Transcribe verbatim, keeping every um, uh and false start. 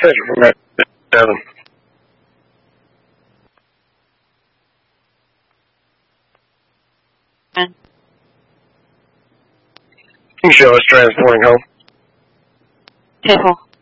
Attention from that seven. You show us transporting home. Careful.